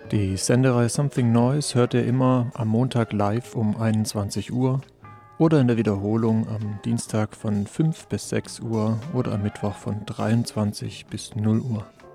Die Sendereihe Something Noise hört ihr immer am Montag live um 21 Uhr oder in der Wiederholung am Dienstag von 5 bis 6 Uhr oder am Mittwoch von 23 bis 0 Uhr.